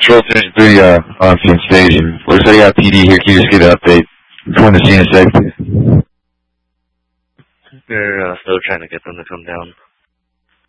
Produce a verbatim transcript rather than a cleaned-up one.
Patrol thirty-three, uh, on Finn Station. Looks like I got P D here. Can you just get an update? Going to scene in a sec. We're uh, still trying to get them to come down.